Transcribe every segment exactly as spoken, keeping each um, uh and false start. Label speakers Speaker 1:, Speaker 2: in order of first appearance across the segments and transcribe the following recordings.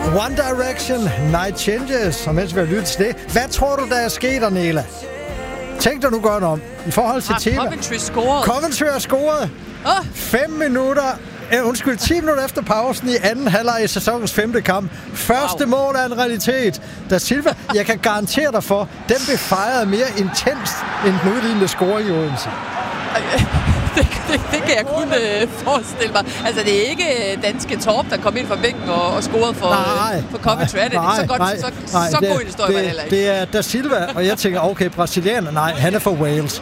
Speaker 1: One Direction, Night Changes. Og mens vi har lyttet til det, hvad tror du, der er sket, Arnela? Tænk dig nu godt om. I forhold til tema.
Speaker 2: Coventry scoret.
Speaker 1: Coventry har scoret.
Speaker 2: Oh.
Speaker 1: Fem minutter. Eh, undskyld, ti minutter efter pausen i anden halvleg i sæsonens femte kamp. Første wow. mål er en realitet. Da Silva, jeg kan garantere dig for, den blev fejret mere intenst end den udlignende scoring i Odense.
Speaker 2: Det, det, det kan jeg kun øh, forestille mig. Altså, det er ikke danske Torp, der kom ind fra bænken og, og scorede for,
Speaker 1: nej,
Speaker 2: øh, for Coventry. Er det
Speaker 1: nej,
Speaker 2: så godt,
Speaker 1: nej,
Speaker 2: så,
Speaker 1: nej,
Speaker 2: så
Speaker 1: det,
Speaker 2: god en historie,
Speaker 1: det,
Speaker 2: var det heller ikke.
Speaker 1: Det er Da Silva, og jeg tænker, okay, brasilianer, nej, han er fra Wales.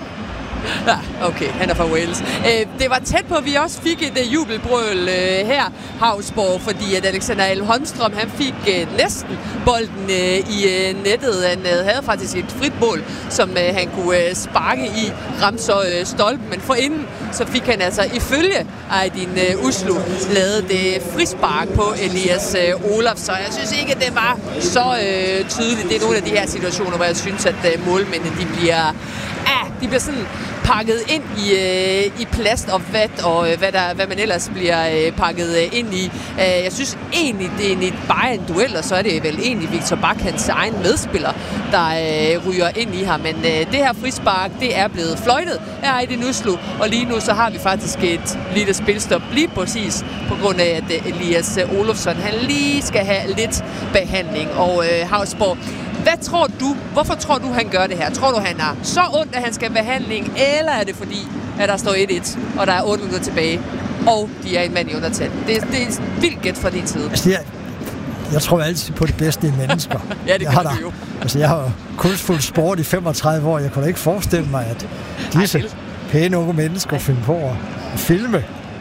Speaker 2: Ja, okay, han er fra Wales. Øh, det var tæt på, at vi også fik et uh, jubelbrøl uh, her, Havsborg, fordi at Alexander Al Holmstrøm, han fik uh, næsten bolden uh, i uh, nettet. Han uh, havde faktisk et frit mål, som uh, han kunne uh, sparke i, ramte så uh, stolpen, men forinden så fik han altså ifølge Aydin uh, Uslu lavet det frispark på Elias uh, Olaf, så jeg synes ikke, at det var så uh, tydeligt. Det er nogle af de her situationer, hvor jeg synes, at uh, målmændene, de bliver, ah, de bliver sådan pakket ind i, øh, i plast og vat, og øh, hvad, der, hvad man ellers bliver øh, pakket øh, ind i. Øh, jeg synes egentlig, det er en, bare en duel, og så er det vel egentlig Victor Bak, hans egen medspiller, der øh, ryger ind i ham. Men øh, det her frispark, det er blevet fløjtet af Aydin Uslu, og lige nu så har vi faktisk et lille spilstop lige præcis på grund af, at øh, Elias øh, Olofsson, han lige skal have lidt behandling. Og øh, Havsborg, hvad tror du, hvorfor tror du, han gør det her? Tror du, han er så ondt, at han skal have behandling, eller er det fordi, at der står et et, og der er otte minutter tilbage, og de er en mand i undertal? Det, det er vildt gæt fra din side.
Speaker 1: Altså, jeg, jeg tror altid på det bedste i mennesker.
Speaker 2: Ja, det kan du jo.
Speaker 1: Altså, jeg har kunstfuld sport i femogtredive år. Jeg kunne da ikke forestille mig, at disse Ej, pæne unge mennesker finder på at filme.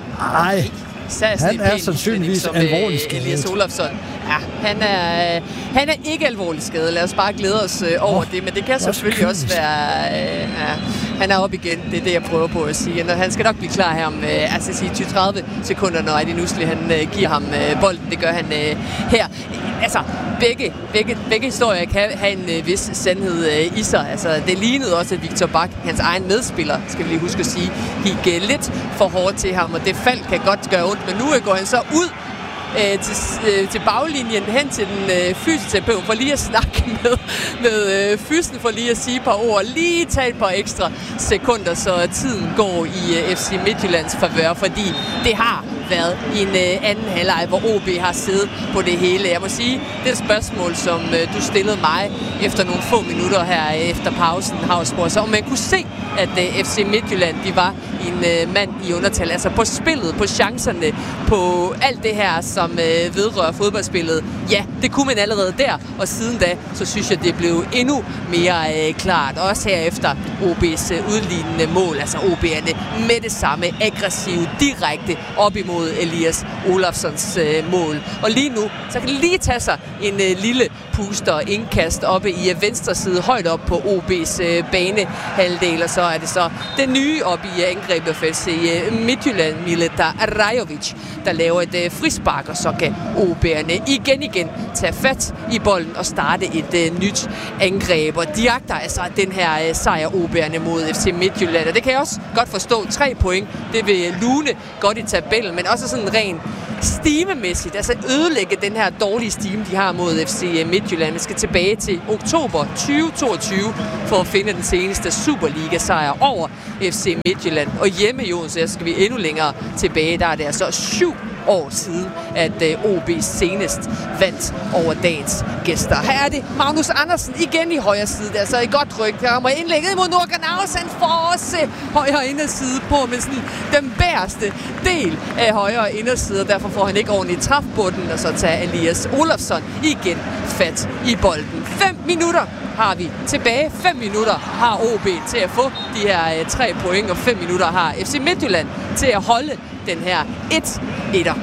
Speaker 1: Ej. Han er sandsynligvis alvorligt skadet.
Speaker 2: Elias Olofsson. Ja, han er, han er ikke alvorligt skadet. Lad os bare glæde os øh, over oh, det, men det kan selvfølgelig også være... Øh, ja, han er op igen, det er det, jeg prøver på at sige. Han skal nok blive klar her om øh, altså, tyve til tredive sekunder, når Aydin Uslu han øh, giver ham øh, bolden. Det gør han øh, her. Altså, begge, begge, begge historier kan have en øh, vis sandhed øh, i sig. Altså, det lignede også, at Victor Bak, hans egen medspiller, skal vi lige huske at sige, gik øh, lidt for hårdt til ham, og det fald kan godt gøre ondt, men nu øh, går han så ud øh, til, øh, til baglinjen hen til den øh, fysioterapeut for lige at snakke med, med øh, fysen, for lige at sige et par ord, lige tage et par ekstra sekunder, så tiden går i øh, F C Midtjyllands favør, fordi det har været i en øh, anden halvleg, hvor O B har siddet på det hele. Jeg må sige, det er et spørgsmål, som øh, du stillede mig efter nogle få minutter her øh, efter pausen, Havsborg, så om man kunne se, at øh, F C Midtjylland, de var en øh, mand i undertal, altså på spillet, på chancerne, på alt det her, som øh, vedrører fodboldspillet. Ja, det kunne man allerede der, og siden da, så synes jeg, det blev endnu mere øh, klart. Også herefter O B's øh, udlignende mål, altså O B'erne med det samme aggressive, direkte op imod Elias Olofssons øh, mål. Og lige nu, så kan det lige tage sig en øh, lille puster indkast oppe i øh, venstre side, højt op på O B's øh, banehalvdel, og så er det så det nye op i øh, angrebet for F C øh, Midtjylland, Mileta Rajovic, der laver et øh, frispark, og så kan O B'erne igen igen tage fat i bolden og starte et øh, nyt angreb. Og de jagter altså den her øh, sejr O B'erne mod F C Midtjylland, og det kan jeg også godt forstå. Tre point, det vil lune godt i tabellen, men også sådan rent stimemæssigt, altså ødelægge den her dårlige stime, de har mod F C Midtjylland. Vi skal tilbage til oktober tyve toogtyve for at finde den seneste Superliga-sejr over F C Midtjylland. Og hjemme i Odense, så skal vi endnu længere tilbage. Der er det altså syv år siden, at uh, O B senest vandt over dagens gæster. Her er det Magnus Andersen igen i højre side. Det er så et godt ryg. Der kommer indlægget imod Nurkan. Han får også højre inderside på, men sådan den bæreste del af højre inderside. Og derfor får han ikke ordentligt træf på den, og så tager Elias Olofsson igen fat i bolden. Fem minutter har vi tilbage. Fem minutter har O B til at få de her uh, tre point, og fem minutter har F C Midtjylland til at holde den her et-etter.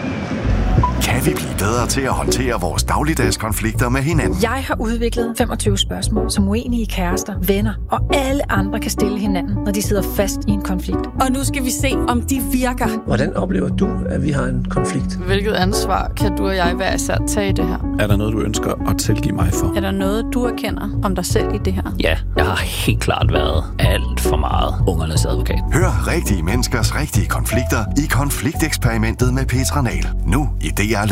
Speaker 3: Kan vi blive bedre til at håndtere vores dagligdags konflikter med hinanden?
Speaker 4: Jeg har udviklet femogtyve spørgsmål, som uenige kærester, venner og alle andre kan stille hinanden, når de sidder fast i en konflikt.
Speaker 5: Og nu skal vi se, om de virker.
Speaker 6: Hvordan oplever du, at vi har en konflikt?
Speaker 7: Hvilket ansvar kan du og jeg hver især tage i det her?
Speaker 8: Er der noget, du ønsker at tilgive mig for?
Speaker 7: Er der noget, du erkender om dig selv i det her?
Speaker 9: Ja, jeg har helt klart været alt for meget ungernes advokat.
Speaker 3: Hør rigtige menneskers rigtige konflikter i Konflikteksperimentet med Petra Nahl. Nu i D R